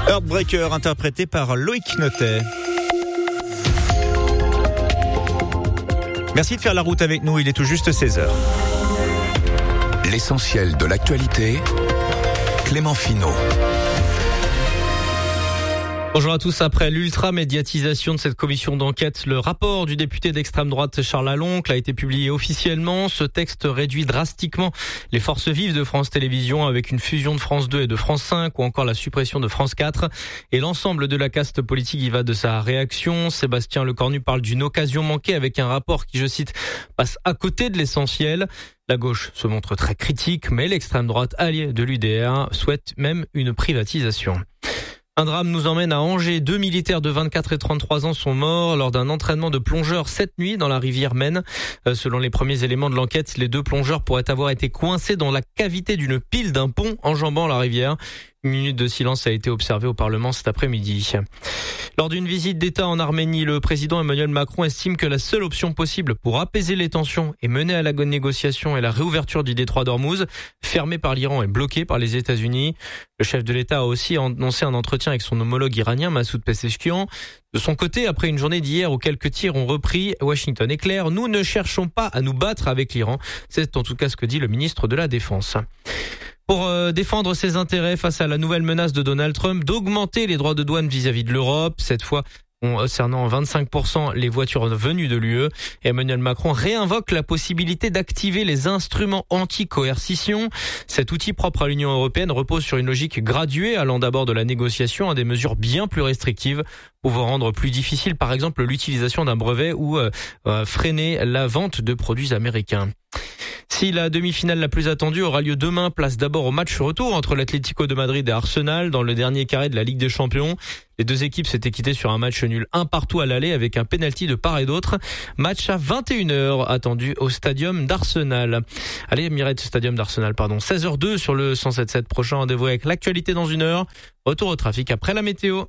Heartbreaker, interprété par Loïc Notet. Merci de faire la route avec nous, il est tout juste 16h. L'essentiel de l'actualité, Clément Finot. Bonjour à tous. Après l'ultra-médiatisation de cette commission d'enquête, le rapport du député d'extrême droite Charles Laloncle a été publié officiellement. Ce texte réduit drastiquement les forces vives de France Télévisions avec une fusion de France 2 et de France 5 ou encore la suppression de France 4. Et l'ensemble de la caste politique y va de sa réaction. Sébastien Lecornu parle d'une occasion manquée avec un rapport qui, je cite, passe à côté de l'essentiel. La gauche se montre très critique, mais l'extrême droite, alliée de l'UDR, souhaite même une privatisation. Un drame nous emmène à Angers. 2 militaires de 24 et 33 ans sont morts lors d'un entraînement de plongeurs cette nuit dans la rivière Maine. Selon les premiers éléments de l'enquête, les 2 plongeurs pourraient avoir été coincés dans la cavité d'une pile d'un pont enjambant la rivière. Une minute de silence a été observée au Parlement cet après-midi. Lors d'une visite d'État en Arménie, le président Emmanuel Macron estime que la seule option possible pour apaiser les tensions et mener à la négociation est la réouverture du détroit d'Ormuz, fermé par l'Iran et bloqué par les États-Unis. Le chef de l'État a aussi annoncé un entretien avec son homologue iranien, Massoud Pezeshkian. De son côté, après une journée d'hier où quelques tirs ont repris, Washington est clair, nous ne cherchons pas à nous battre avec l'Iran. C'est en tout cas ce que dit le ministre de la Défense. Pour défendre ses intérêts face à la nouvelle menace de Donald Trump d'augmenter les droits de douane vis-à-vis de l'Europe, cette fois concernant 25% les voitures venues de l'UE, Emmanuel Macron réinvoque la possibilité d'activer les instruments anti-coercition. Cet outil propre à l'Union européenne repose sur une logique graduée, allant d'abord de la négociation à des mesures bien plus restrictives, pouvant rendre plus difficile par exemple l'utilisation d'un brevet ou freiner la vente de produits américains. Si la demi-finale la plus attendue aura lieu demain, place d'abord au match retour entre l'Atlético de Madrid et Arsenal dans le dernier carré de la Ligue des Champions. Les 2 équipes s'étaient quittées sur un match nul 1 partout à l'aller avec un pénalty de part et d'autre. Match à 21h attendu au Stadium d'Arsenal. Allez, Emirates Stadium d'Arsenal, 16h02 sur le 107.7. Prochain rendez-vous avec l'actualité dans 1 heure. Retour au trafic après la météo.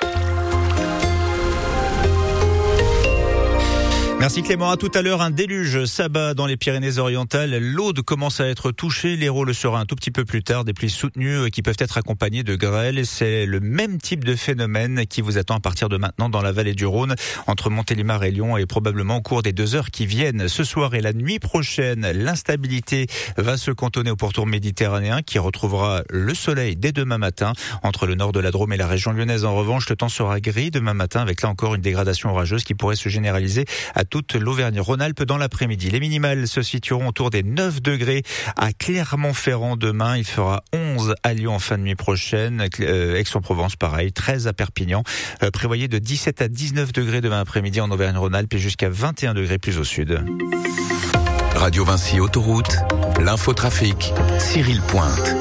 Merci Clément, à tout à l'heure. Un déluge s'abat dans les Pyrénées-Orientales. L'Aude commence à être touchée, l'Hérault le sera un tout petit peu plus tard. Des pluies soutenues qui peuvent être accompagnées de grêle. C'est le même type de phénomène qui vous attend à partir de maintenant dans la vallée du Rhône, entre Montélimar et Lyon, et probablement au cours des 2 heures qui viennent. Ce soir et la nuit prochaine, l'instabilité va se cantonner au pourtour méditerranéen qui retrouvera le soleil dès demain matin. Entre le nord de la Drôme et la région lyonnaise, en revanche, le temps sera gris demain matin avec là encore une dégradation orageuse qui pourrait se généraliser à toute l'Auvergne-Rhône-Alpes dans l'après-midi. Les minimales se situeront autour des 9 degrés à Clermont-Ferrand demain. Il fera 11 à Lyon en fin de nuit prochaine. Aix-en-Provence, pareil. 13 à Perpignan. Prévoyez de 17 à 19 degrés demain après-midi en Auvergne-Rhône-Alpes et jusqu'à 21 degrés plus au sud. Radio Vinci Autoroute, l'infotrafic, Cyril Pointe.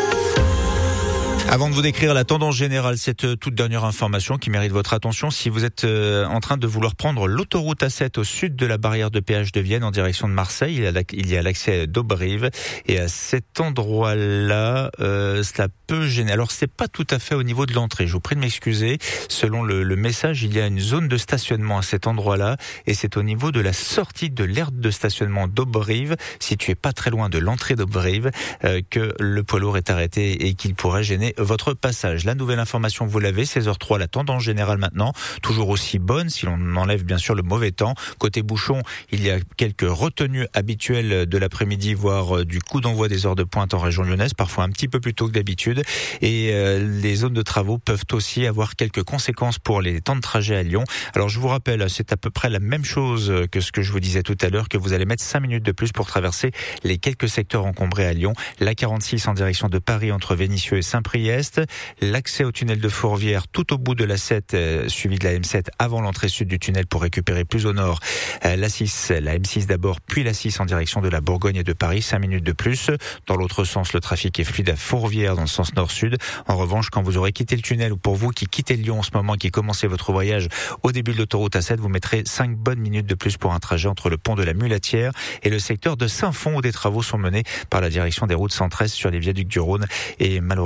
Avant de vous décrire la tendance générale, cette toute dernière information qui mérite votre attention, si vous êtes en train de vouloir prendre l'autoroute A7 au sud de la barrière de péage de Vienne en direction de Marseille, il y a l'accès d'Auberive, et à cet endroit-là, cela peut gêner. Alors c'est pas tout à fait au niveau de l'entrée, je vous prie de m'excuser. Selon le message, il y a une zone de stationnement à cet endroit-là, et c'est au niveau de la sortie de l'aire de stationnement d'Auberive, situé pas très loin de l'entrée d'Auberive, que le poids lourd est arrêté et qu'il pourrait gêner votre passage. La nouvelle information, vous l'avez, 16h03, la tendance générale maintenant, toujours aussi bonne si l'on enlève bien sûr le mauvais temps. Côté bouchon, il y a quelques retenues habituelles de l'après-midi, voire du coup d'envoi des heures de pointe en région lyonnaise, parfois un petit peu plus tôt que d'habitude. Et les zones de travaux peuvent aussi avoir quelques conséquences pour les temps de trajet à Lyon. Alors je vous rappelle, c'est à peu près la même chose que ce que je vous disais tout à l'heure, que vous allez mettre 5 minutes de plus pour traverser les quelques secteurs encombrés à Lyon. La 46 en direction de Paris entre Vénissieux et Saint-Priest. L'accès au tunnel de Fourvière tout au bout de la 7, suivi de la M7 avant l'entrée sud du tunnel pour récupérer plus au nord la 6, la M6 d'abord, puis la 6 en direction de la Bourgogne et de Paris, 5 minutes de plus. Dans l'autre sens, le trafic est fluide à Fourvière dans le sens nord-sud. En revanche, quand vous aurez quitté le tunnel, ou pour vous qui quittez Lyon en ce moment, qui commencez votre voyage au début de l'autoroute A7, vous mettrez 5 bonnes minutes de plus pour un trajet entre le pont de la Mulatière et le secteur de Saint-Fond où des travaux sont menés par la direction des routes 113 sur les viaducs du Rhône. Et malheureusement, la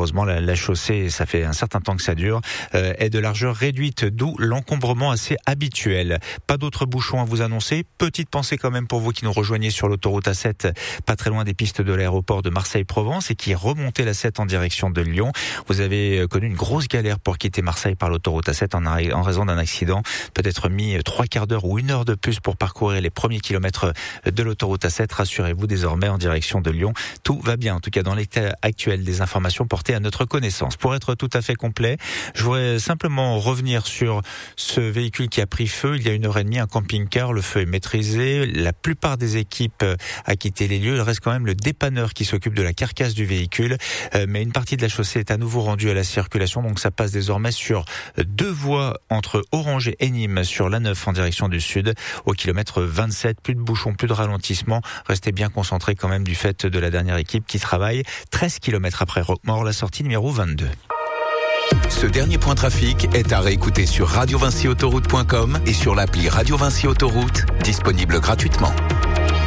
la chaussée, ça fait un certain temps que ça dure, est de largeur réduite, d'où l'encombrement assez habituel. Pas d'autres bouchons à vous annoncer. Petite pensée quand même pour vous qui nous rejoignez sur l'autoroute A7, pas très loin des pistes de l'aéroport de Marseille-Provence et qui remontez la 7 en direction de Lyon. Vous avez connu une grosse galère pour quitter Marseille par l'autoroute A7 en raison d'un accident. Peut-être mis 3 quarts d'heure ou 1 heure de plus pour parcourir les premiers kilomètres de l'autoroute A7. Rassurez-vous, désormais en direction de Lyon, tout va bien. En tout cas, dans l'état actuel des informations portées à notre connaissance. Pour être tout à fait complet, je voudrais simplement revenir sur ce véhicule qui a pris feu il y a 1h30, un camping-car. Le feu est maîtrisé. La plupart des équipes a quitté les lieux. Il reste quand même le dépanneur qui s'occupe de la carcasse du véhicule. Mais une partie de la chaussée est à nouveau rendue à la circulation. Donc ça passe désormais sur 2 voies entre Orangé et Nîmes sur l'A9 en direction du sud. Au kilomètre 27, plus de bouchons, plus de ralentissement. Restez bien concentrés quand même du fait de la dernière équipe qui travaille 13 km après Roquemaure, la sortie numéro 22. Ce dernier point trafic est à réécouter sur radiovincyautoroute.com et sur l'appli Radio Vinci Autoroute, disponible gratuitement.